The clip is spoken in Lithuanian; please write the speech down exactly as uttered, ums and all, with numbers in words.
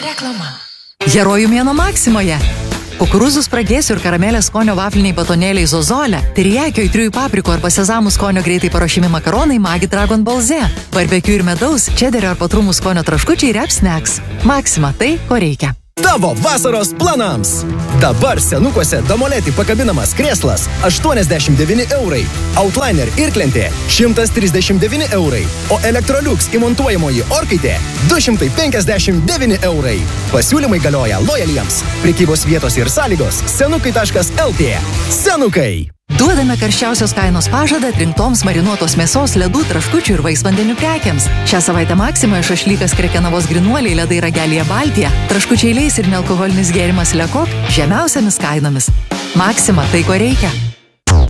Reklama. Herojų mėnuo Maksimoje. Kukurūzų spragėsių ir karamelės skonio vafliniai batonėliai Zozolė, terijakio, aitriųjų paprikų arba sezamų skonio greitai paruošiami makaronai Maggi Dragon Balze, barbekiu ir medaus, čederio ar patrumų skonio traškučiai Rep Snacks. Maksima - tai, ko reikia. Tavo vasaros planams. Dabar senukuose Damoletį pakabinamas krėslas aštuoniasdešimt devyni eurai, Outliner irklentė šimtas trisdešimt devyni eurai, o Electrolux įmontuojamoji orkaitė du šimtai penkiasdešimt devyni eurai. Pasiūlymai galioja lojaliems. Prekybos vietos ir sąlygos senukai taškas el tė. Senukai. Duodame karščiausios kainos pažadą atrinktoms marinuotos mėsos, ledų, traškučių ir vaisvandenių prekiams. Šią savaitę Maksimoje šašlykas Krekenavos grynuoliai, ledai Ragelyje Baltija, traškučiai Leis ir nealkoholinis gėrimas Lekok žemiausiamis kainomis. Maksima - tai, ko reikia.